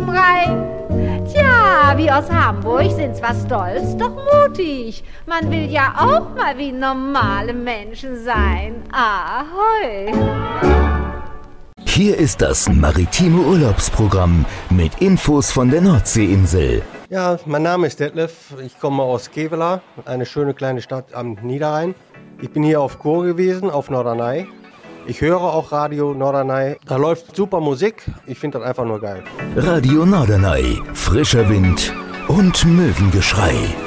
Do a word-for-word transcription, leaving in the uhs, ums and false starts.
oben rein. Tja, wir aus Hamburg sind zwar stolz, doch mutig. Man will ja auch mal wie normale Menschen sein. Ahoi! Hier ist das maritime Urlaubsprogramm mit Infos von der Nordseeinsel. Ja, mein Name ist Detlef, ich komme aus Kevela, eine schöne kleine Stadt am Niederrhein. Ich bin hier auf Kur gewesen, auf Norderney. Ich höre auch Radio Norderney, da läuft super Musik, ich finde das einfach nur geil. Radio Norderney, frischer Wind und Möwengeschrei.